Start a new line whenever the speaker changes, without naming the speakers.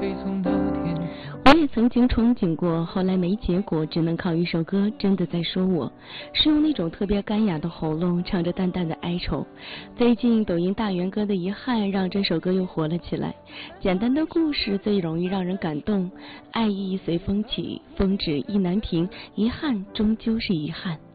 我也曾经憧憬过，后来没结果，只能靠一首歌真的在说我，是用那种特别干哑的喉咙唱着淡淡的哀愁。最近抖音大元歌的遗憾让这首歌又火了起来。简单的故事最容易让人感动，爱意随风起，风止意难平，遗憾终究是遗憾。